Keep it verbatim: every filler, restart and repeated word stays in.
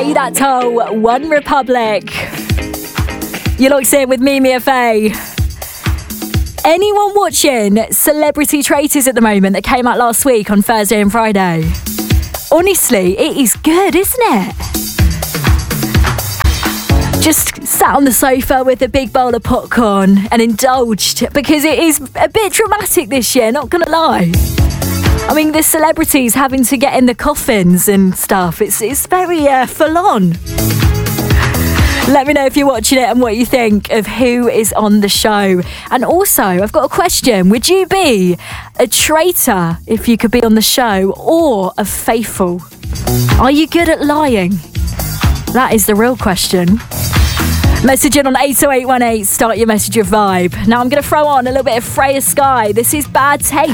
Pay That Toll, One Republic. You're locked in with me, Mia Faye. Anyone watching Celebrity Traitors at the moment that came out last week on Thursday and Friday? Honestly, it is good, isn't it? Just sat on the sofa with a big bowl of popcorn and indulged, because it is a bit dramatic this year, not gonna lie. I mean, the celebrities having to get in the coffins and stuff, it's, it's very uh, full on. Let me know if you're watching it and what you think of who is on the show. And also, I've got a question. Would you be a traitor if you could be on the show, or a faithful? Are you good at lying? That is the real question. Message in on eight oh eight one eight. Start your message with Vibe. Now I'm going to throw on a little bit of Freya Sky. This is Bad Taste.